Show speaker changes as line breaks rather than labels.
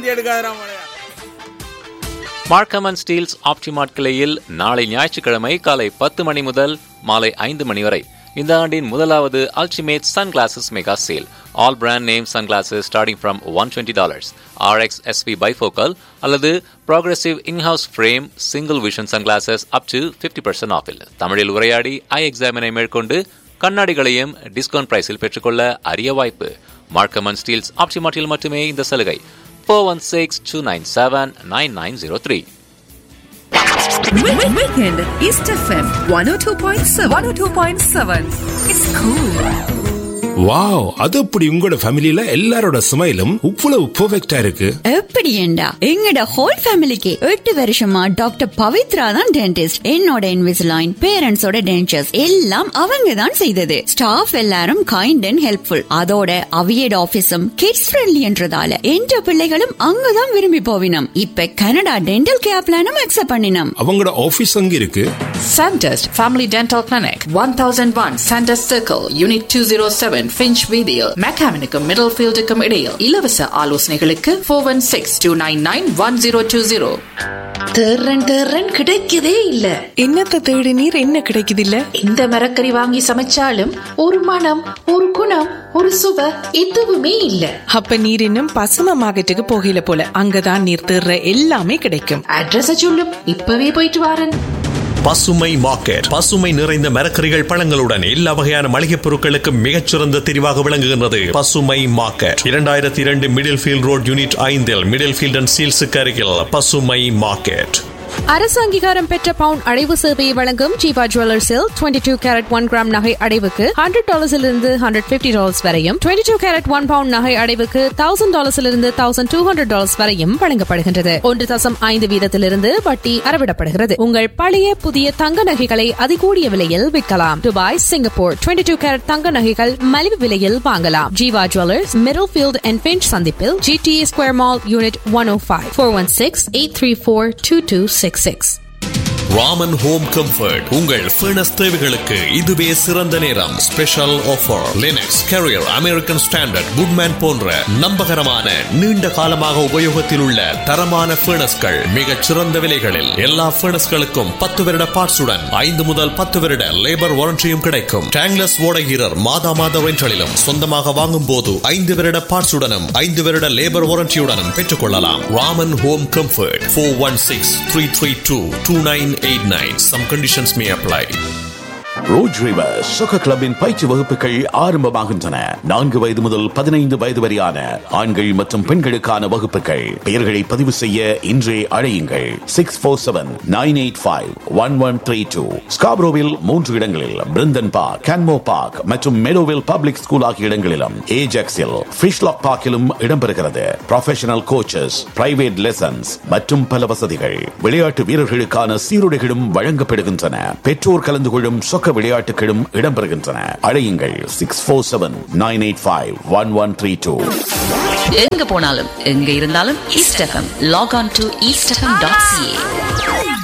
வாந்தி எடுக்காதரா
Markham and Steeles Optimart கிளையில் நாளை ஞாயிற்றுக்கிழமை காலை 10 மணி முதல் மாலை 5 மணி வரை இந்த ஆண்டின் முதலாவது ultimate Sun classes mega sale. All brand name Sun classes starting from $120. RX SV bifocal அல்லது progressive in-house frame single vision Sun classes up to 50% ஆஃபில். தமிழில் உரையாடி ஐ எக்ஸாமினை மேற்கொண்டு கண்ணாடிகளையும் டிஸ்கவுண்ட் பிரைஸில் பெற்றுக்கொள்ள அரிய வாய்ப்பு. மார்க்கம் அண்ட் ஸ்டீல்ஸ் ஆப்டிமார்ட்டில் மட்டுமே இந்த சலுகை. 416-297-9903.
Weekend East FM 102.7. It's cool.
Wow, அது அப்படி உங்களோட ஃபேமிலில எல்லாரோட ஸ்மைலும் இவ்வளவு பெர்ஃபெக்ட்டா இருக்கு.
எப்படி ஏண்டா எங்கட ஹோல் ஃபேமிலிக்கு 8 வருஷமா டாக்டர் பவித்ரா தான் டென்டிஸ்ட். என்னோட இன்விசிலைன், பேரண்ட்ஸோட டென்ச்சர்ஸ் எல்லாம் அவங்க தான் செய்தது. ஸ்டாஃப் எல்லாரும் கைண்ட் அண்ட் ஹெல்ப்ஃபுல். அதோட அவியட் ஆபீஸும் கிட்ஸ் ஃப்ரெண்ட்லின்றதால என்ற பிள்ளைகளும் அங்கதான் விரும்பி போவினம். இப்ப கனடா டென்டல் கேர் பிளானும் அக்செப்ட் பண்ணினோம்.
அவங்களோட ஆபீஸ் அங்க இருக்கு.
Sandest Family Dental Clinic, 1001 Sandest Circle, Unit 207, Finch Video, Mechanical Middlefield இடையில். இலவச ஆலோசனைகளுக்கு 416-299-1020.
தேர்றன் கிடைக்கதே இல்ல.
என்னத்த தேடி நீர் என்ன கிடைக்குது இல்ல?
இந்த மரக்கறி வாங்கி சமைச்சாலும் ஒரு மனம், ஒரு குணம், ஒரு சுவை எதுவுமே இல்ல.
அப்ப நீர் இன்னும் பசும மார்க்கெட்டுக்கு போகல போல. அங்கதான் நீர் தேர்ற எல்லாமே கிடைக்கும்.
அட்ரஸ் சொல்லும், இப்பவே போயிட்டு வாரன்.
பசுமை மார்க்கெட், பசுமை நிறைந்த மரக்கறிகள் பழங்களுடன் எல்லா வகையான மளிகை பொருட்களுக்கு மிகச்சிறந்த தெரிவாக விளங்குகின்றது. பசுமை market 2002 middle field road unit 5 middle field and சீல்ஸுக்கு அருகில் பசுமை மார்க்கெட்.
அரசு அங்கீகாரம் பெற்ற பவுன் அடைவு சேவையை வழங்கும் ஜீவா ஜுவல்லர்ஸில் 22 கேரட் 1 கிராம் நகை அடைவுக்கு $100 $150 வரையும், 22 கேரட் 1 பவுண்ட் நகை அடைவுக்கு $1000 $1200 வரையும் வழங்கப்படுகின்றது. 1.5 வீதத்திலிருந்து வட்டி அறவிடப்படுகிறது. உங்கள் பழைய புதிய தங்க நகைகளை அதிகூடிய விலையில் விற்கலாம். துபாய், சிங்கப்பூர் 22 கேரட் தங்க நகைகள் மலிவு விலையில் வாங்கலாம். Jeeva jewellers, middle field and pinch சந்திப்பில், GTA square mall, unit 105. 416-834-2266.
Raman home comfort உங்கள் ஃபர்னஸ் தேவைகளுக்கு இதுவே சிறந்த நேரம். Special offer. Linux, carrier, American standard, Goodman போன்ற நம்பகரமான நீண்ட காலமாக உபயோகத்தில் உள்ள தரமான ஃபர்னஸ்கள் மிகச் சிறந்த விலைகளில். எல்லா ஃபர்னஸ்களுக்கும் 10 வருட பார்ட்ஸுடன் 5 முதல் 10 வருட லேபர் வாரண்டியும் கிடைக்கும். டேங்லஸ் ஓடகீரர் மாத ரெண்டலிலும், சொந்தமாக வாங்கும் போது 5 வருட பார்ட்ஸுடனும் 5 வருட லேபர் வாரண்டியுடனும் பெற்றுக் கொள்ளலாம். Raman home comfort 416-332-2989. Some conditions may apply.
ரோஜ் river Chokkar கிளப்பின் பயிற்சி வகுப்புகள் ஆரம்பமாகின்றன. 4 வயது முதல் 15 வயது வரையான ஆண்கள் மற்றும் பெண்களுக்கான வகுப்புகள். பெயர்களை பதிவு செய்ய இன்றே அழையுங்கள். 647-985-1132. ஸ்காப்ரோவில் 3 இடங்களில், பிரிந்தன் பார்க், கேன்மோ பார்க் மற்றும் மெடோவில் பப்ளிக் ஸ்கூல் ஆகிய இடங்களிலும், ஏஜாக்ஸில், ஃபிஷ்லாக் பார்க்கிலும் இடம்பெறுகிறது. ப்ரொஃபஷனல் கோச்சஸ், பிரைவேட் லெசன்ஸ் மற்றும் பல வசதிகள். விளையாட்டு வீரர்களுக்கான சீருடைகளும் வழங்கப்படுகின்றன. பெற்றோர் கலந்து கொள்ளும் சொக்க விளையாட்டுகளும் இடம்பெறுகின்றன. அழையுங்கள் 647-985-1132.
எங்க போனாலும் எங்க இருந்தாலும் east FM. Lock on to eastfm.ca.